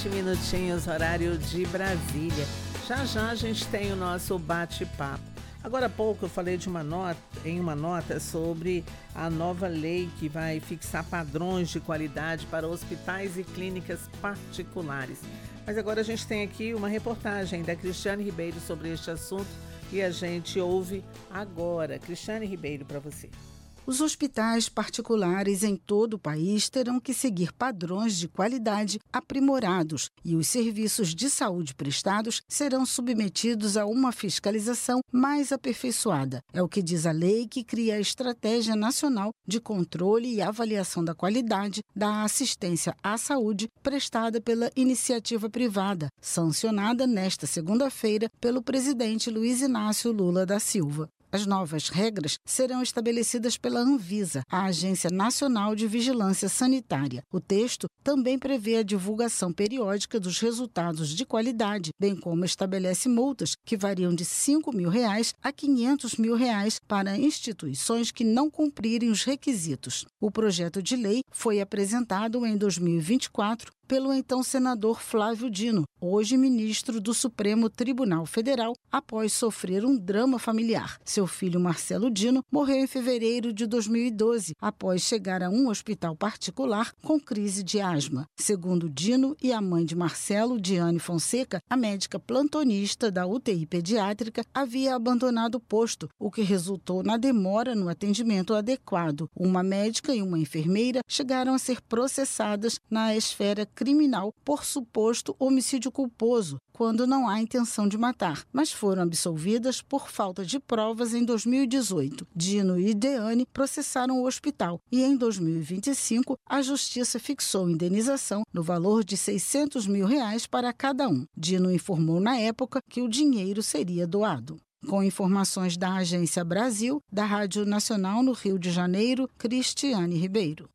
7 minutinhos, horário de Brasília. Já já a gente tem o nosso bate-papo. Agora há pouco eu falei em uma nota sobre a nova lei que vai fixar padrões de qualidade para hospitais e clínicas particulares. Mas agora a gente tem aqui uma reportagem da Cristiane Ribeiro sobre este assunto e a gente ouve agora. Cristiane Ribeiro, para você. Os hospitais particulares em todo o país terão que seguir padrões de qualidade aprimorados e os serviços de saúde prestados serão submetidos a uma fiscalização mais aperfeiçoada. É o que diz a lei que cria a Estratégia Nacional de Controle e Avaliação da Qualidade da Assistência à Saúde prestada pela iniciativa privada, sancionada nesta segunda-feira pelo presidente Luiz Inácio Lula da Silva. As novas regras serão estabelecidas pela Anvisa, a Agência Nacional de Vigilância Sanitária. O texto também prevê a divulgação periódica dos resultados de qualidade, bem como estabelece multas que variam de R$ 5.000 a R$ 500.000 para instituições que não cumprirem os requisitos. O projeto de lei foi apresentado em 2024 pelo então senador Flávio Dino, hoje ministro do Supremo Tribunal Federal, após sofrer um drama familiar. Seu filho Marcelo Dino morreu em fevereiro de 2012, após chegar a um hospital particular com crise de asma. Segundo Dino e a mãe de Marcelo, Diane Fonseca, a médica plantonista da UTI pediátrica havia abandonado o posto, o que resultou na demora no atendimento adequado. Uma médica e uma enfermeira chegaram a ser processadas na esfera criminal por suposto homicídio culposo, quando não há intenção de matar, mas foram absolvidas por falta de provas em 2018. Dino e Deane processaram o hospital e, em 2025, a Justiça fixou indenização no valor de R$ 600.000 para cada um. Dino informou na época que o dinheiro seria doado. Com informações da Agência Brasil, da Rádio Nacional no Rio de Janeiro, Cristiane Ribeiro.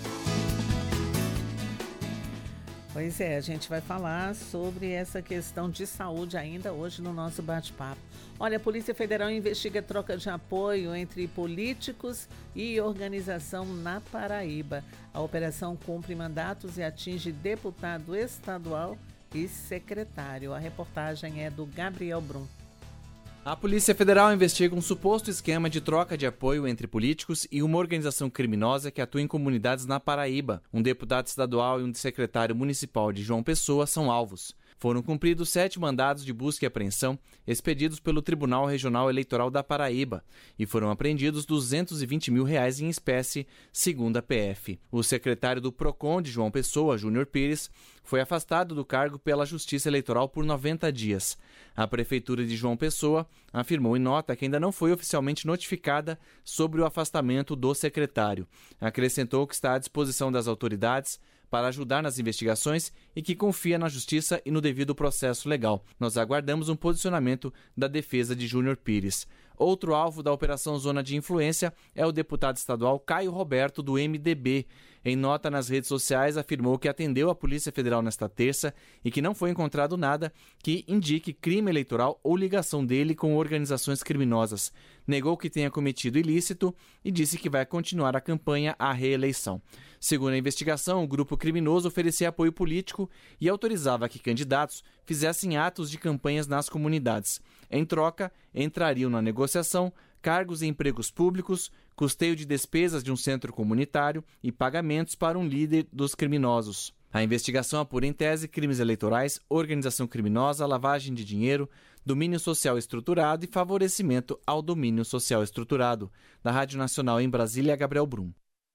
Pois é, a gente vai falar sobre essa questão de saúde ainda hoje no nosso bate-papo. Olha, a Polícia Federal investiga troca de apoio entre políticos e organização na Paraíba. A operação cumpre mandatos e atinge deputado estadual e secretário. A reportagem é do Gabriel Brum. A Polícia Federal investiga um suposto esquema de troca de apoio entre políticos e uma organização criminosa que atua em comunidades na Paraíba. Um deputado estadual e um secretário municipal de João Pessoa são alvos. Foram cumpridos 7 mandados de busca e apreensão expedidos pelo Tribunal Regional Eleitoral da Paraíba e foram apreendidos R$ 220.000 em espécie, segundo a PF. O secretário do PROCON de João Pessoa, Júnior Pires, foi afastado do cargo pela Justiça Eleitoral por 90 dias. A Prefeitura de João Pessoa afirmou em nota que ainda não foi oficialmente notificada sobre o afastamento do secretário. Acrescentou que está à disposição das autoridades para ajudar nas investigações e que confia na justiça e no devido processo legal. Nós aguardamos um posicionamento da defesa de Júnior Pires. Outro alvo da Operação Zona de Influência é o deputado estadual Caio Roberto, do MDB. Em nota nas redes sociais, afirmou que atendeu a Polícia Federal nesta terça e que não foi encontrado nada que indique crime eleitoral ou ligação dele com organizações criminosas. Negou que tenha cometido ilícito e disse que vai continuar a campanha à reeleição. Segundo a investigação, o grupo criminoso oferecia apoio político e autorizava que candidatos fizessem atos de campanhas nas comunidades. Em troca, entrariam na negociação cargos em empregos públicos, custeio de despesas de um centro comunitário e pagamentos para um líder dos criminosos. A investigação apura em tese crimes eleitorais, organização criminosa, lavagem de dinheiro, domínio social estruturado e favorecimento ao domínio social estruturado. Da Rádio Nacional em Brasília, Gabriel Brum.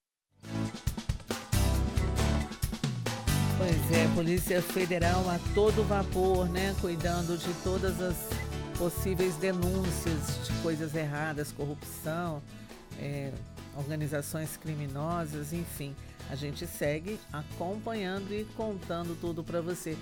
Pois é, Polícia Federal a todo vapor, né? Cuidando de todas as possíveis denúncias de coisas erradas, corrupção, organizações criminosas, enfim. A gente segue acompanhando e contando tudo para você.